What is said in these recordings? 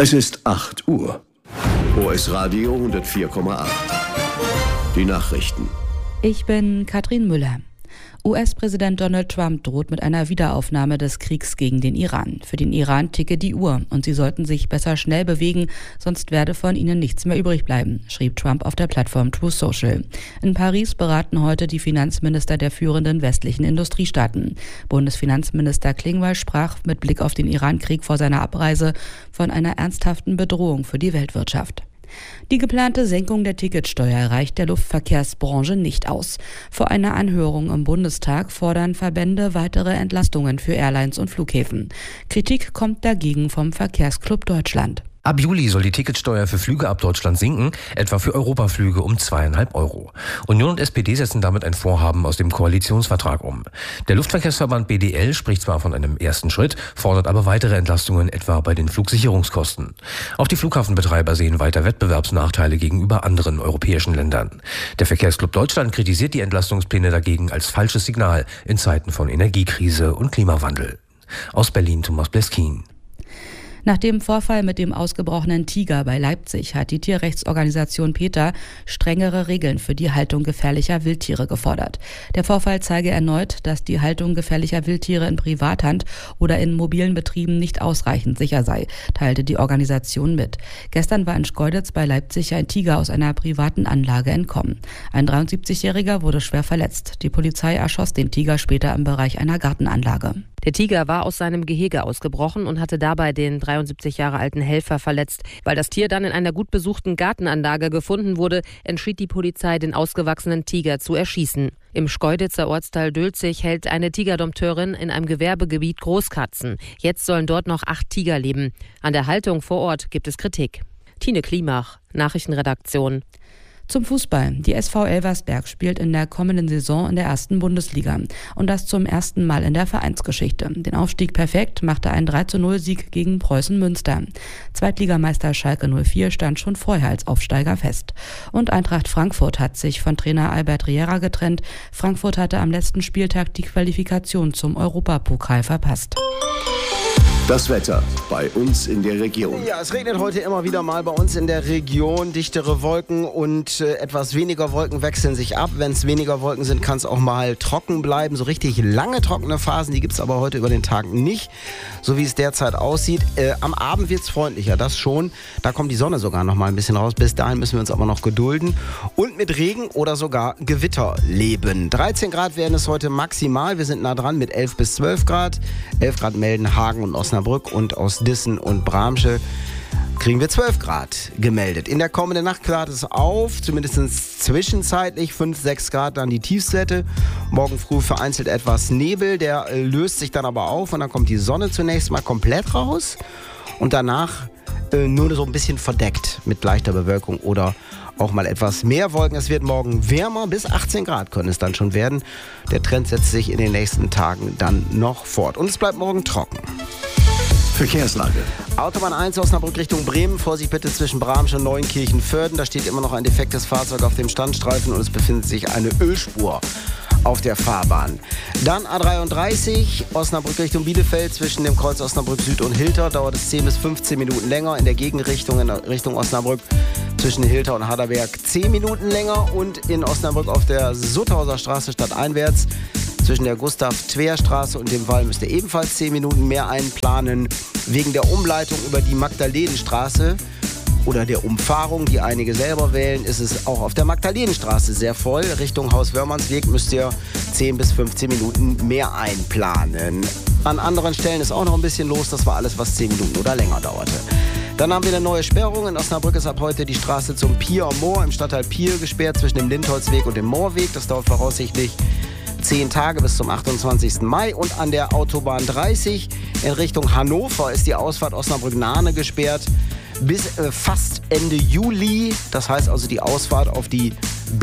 Es ist 8 Uhr. OS Radio 104,8. Die Nachrichten. Ich bin Katrin Müller. US-Präsident Donald Trump droht mit einer Wiederaufnahme des Kriegs gegen den Iran. Für den Iran ticke die Uhr und sie sollten sich besser schnell bewegen, sonst werde von ihnen nichts mehr übrig bleiben, schrieb Trump auf der Plattform Truth Social. In Paris beraten heute die Finanzminister der führenden westlichen Industriestaaten. Bundesfinanzminister Klingbeil sprach mit Blick auf den Iran-Krieg vor seiner Abreise von einer ernsthaften Bedrohung für die Weltwirtschaft. Die geplante Senkung der Ticketsteuer reicht der Luftverkehrsbranche nicht aus. Vor einer Anhörung im Bundestag fordern Verbände weitere Entlastungen für Airlines und Flughäfen. Kritik kommt dagegen vom Verkehrsclub Deutschland. Ab Juli soll die Ticketsteuer für Flüge ab Deutschland sinken, etwa für Europaflüge um 2,5 €. Union und SPD setzen damit ein Vorhaben aus dem Koalitionsvertrag um. Der Luftverkehrsverband BDL spricht zwar von einem ersten Schritt, fordert aber weitere Entlastungen, etwa bei den Flugsicherungskosten. Auch die Flughafenbetreiber sehen weiter Wettbewerbsnachteile gegenüber anderen europäischen Ländern. Der Verkehrsclub Deutschland kritisiert die Entlastungspläne dagegen als falsches Signal in Zeiten von Energiekrise und Klimawandel. Aus Berlin Thomas Bleskin. Nach dem Vorfall mit dem ausgebrochenen Tiger bei Leipzig hat die Tierrechtsorganisation PETA strengere Regeln für die Haltung gefährlicher Wildtiere gefordert. Der Vorfall zeige erneut, dass die Haltung gefährlicher Wildtiere in Privathand oder in mobilen Betrieben nicht ausreichend sicher sei, teilte die Organisation mit. Gestern war in Schkeuditz bei Leipzig ein Tiger aus einer privaten Anlage entkommen. Ein 73-Jähriger wurde schwer verletzt. Die Polizei erschoss den Tiger später im Bereich einer Gartenanlage. Der Tiger war aus seinem Gehege ausgebrochen und hatte dabei den 73 Jahre alten Helfer verletzt. Weil das Tier dann in einer gut besuchten Gartenanlage gefunden wurde, entschied die Polizei, den ausgewachsenen Tiger zu erschießen. Im Schkeuditzer Ortsteil Dülzig hält eine Tigerdompteurin in einem Gewerbegebiet Großkatzen. Jetzt sollen dort noch 8 Tiger leben. An der Haltung vor Ort gibt es Kritik. Tine Klimach, Nachrichtenredaktion. Zum Fußball. Die SV Elversberg spielt in der kommenden Saison in der 1. Bundesliga. Und das zum ersten Mal in der Vereinsgeschichte. Den Aufstieg perfekt machte ein 3:0-Sieg gegen Preußen Münster. Zweitligameister Schalke 04 stand schon vorher als Aufsteiger fest. Und Eintracht Frankfurt hat sich von Trainer Albert Riera getrennt. Frankfurt hatte am letzten Spieltag die Qualifikation zum Europapokal verpasst. Das Wetter bei uns in der Region. Ja, es regnet heute immer wieder mal bei uns in der Region. Dichtere Wolken und etwas weniger Wolken wechseln sich ab. Wenn es weniger Wolken sind, kann es auch mal trocken bleiben. So richtig lange trockene Phasen, die gibt es aber heute über den Tag nicht, so wie es derzeit aussieht. Am Abend wird es freundlicher, das schon. Da kommt die Sonne sogar noch mal ein bisschen raus. Bis dahin müssen wir uns aber noch gedulden. Und mit Regen oder sogar Gewitter leben. 13 Grad werden es heute maximal. Wir sind nah dran mit 11 bis 12 Grad. 11 Grad melden Hagen und Osnabrück und aus Dissen und Bramsche kriegen wir 12 Grad gemeldet. In der kommenden Nacht klart es auf, zumindest zwischenzeitlich 5, 6 Grad dann die Tiefstwerte. Morgen früh vereinzelt etwas Nebel, der löst sich dann aber auf und dann kommt die Sonne zunächst mal komplett raus und danach nur so ein bisschen verdeckt mit leichter Bewölkung oder auch mal etwas mehr Wolken. Es wird morgen wärmer, bis 18 Grad können es dann schon werden. Der Trend setzt sich in den nächsten Tagen dann noch fort. Und es bleibt morgen trocken. Verkehrslage. Autobahn 1 Osnabrück Richtung Bremen. Vorsicht bitte zwischen Bramsche und Neunkirchen-Vörden. Da steht immer noch ein defektes Fahrzeug auf dem Standstreifen und es befindet sich eine Ölspur auf der Fahrbahn. Dann A33 Osnabrück Richtung Bielefeld. Zwischen dem Kreuz Osnabrück Süd und Hilter dauert es 10 bis 15 Minuten länger. In der Gegenrichtung in Richtung Osnabrück zwischen Hilter und Harderberg 10 Minuten länger. Und in Osnabrück auf der Sutthauser Straße stadteinwärts zwischen der Gustav-Twer-Straße und dem Wall müsst ihr ebenfalls 10 Minuten mehr einplanen. Wegen der Umleitung über die Magdalenenstraße oder der Umfahrung, die einige selber wählen, ist es auch auf der Magdalenenstraße sehr voll. Richtung Haus-Wörmannsweg müsst ihr 10 bis 15 Minuten mehr einplanen. An anderen Stellen ist auch noch ein bisschen los. Das war alles, was 10 Minuten oder länger dauerte. Dann haben wir eine neue Sperrung. In Osnabrück ist ab heute die Straße zum Pier am Moor im Stadtteil Pier gesperrt zwischen dem Lindholzweg und dem Moorweg. Das dauert voraussichtlich 10 Tage bis zum 28. Mai. Und an der Autobahn 30 in Richtung Hannover ist die Ausfahrt Osnabrück-Nahne gesperrt bis fast Ende Juli. Das heißt also, die Ausfahrt auf die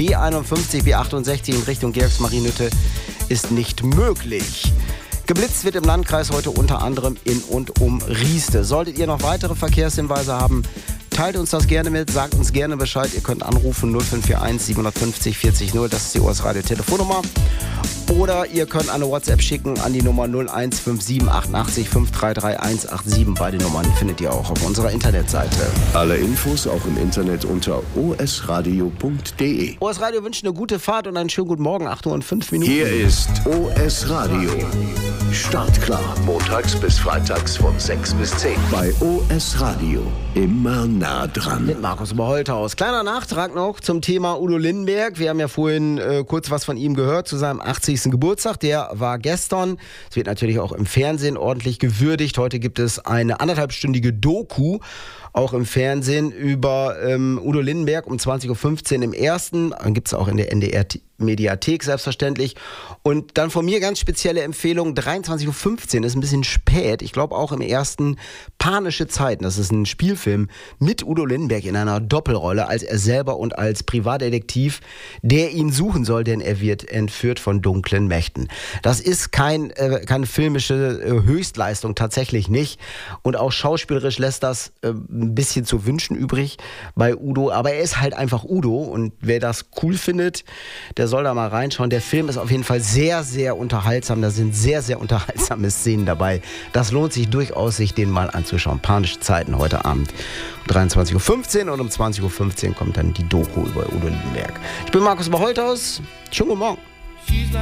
B51, B68 in Richtung Georgsmarienhütte ist nicht möglich. Geblitzt wird im Landkreis heute unter anderem in und um Rieste. Solltet ihr noch weitere Verkehrshinweise haben, Teilt uns das gerne mit, sagt uns gerne Bescheid. Ihr könnt anrufen 0541 750 40 0, das ist die US Radio Telefonnummer. Oder ihr könnt eine WhatsApp schicken an die Nummer 0157 88 533 187. Beide Nummern findet ihr auch auf unserer Internetseite. Alle Infos auch im Internet unter osradio.de. OS Radio wünscht eine gute Fahrt und einen schönen guten Morgen, 8:05 Hier ist OS Radio. Startklar, montags bis freitags von 6 bis 10. Bei OS Radio. Immer nah dran. Mit Markus Oberholthaus. Kleiner Nachtrag noch zum Thema Udo Lindenberg. Wir haben ja vorhin kurz was von ihm gehört zu seinem 80. Geburtstag. Der war gestern. Es wird natürlich auch im Fernsehen ordentlich gewürdigt. Heute gibt es eine 1,5-stündige Doku, auch im Fernsehen, über Udo Lindenberg um 20:15 Uhr im ersten. Dann gibt es auch in der NDR-Mediathek selbstverständlich. Und dann von mir ganz spezielle Empfehlung, 23:15 Uhr ist ein bisschen spät. Ich glaube auch im ersten Panische Zeiten. Das ist ein Spielfilm mit Udo Lindenberg in einer Doppelrolle, als er selber und als Privatdetektiv, der ihn suchen soll, denn er wird entführt von dunklen Mächten. Das ist keine filmische Höchstleistung, tatsächlich nicht. Und auch schauspielerisch lässt das ein bisschen zu wünschen übrig bei Udo. Aber er ist halt einfach Udo. Und wer das cool findet, der soll da mal reinschauen. Der Film ist auf jeden Fall sehr, sehr unterhaltsam. Da sind sehr, sehr unterhaltsame Szenen dabei. Das lohnt sich durchaus, sich den mal anzuschauen. Panische Zeiten heute Abend um 23:15 Uhr und um 20:15 Uhr kommt dann die Doku über Udo Lindenberg. Ich bin Markus Oberholthaus. Schönen guten Morgen.